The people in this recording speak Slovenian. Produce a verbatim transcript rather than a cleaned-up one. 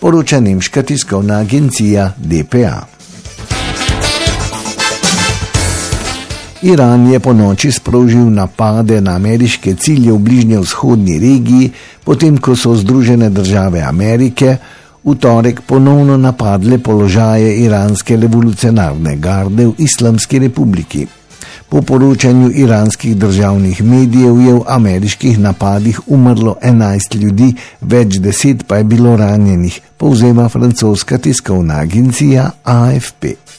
poroča nemška tiskovna agencija D P A. Iran je po noči sprožil napade na ameriške cilje v bližnjevzhodni regiji, potem ko so Združene države Amerike v torek ponovno napadle položaje iranske revolucionarne garde v Islamski republiki. Po poročanju iranskih državnih medijev je v ameriških napadih umrlo enajst ljudi, več deset pa je bilo ranjenih, povzema francoska tiskovna agencija A F P.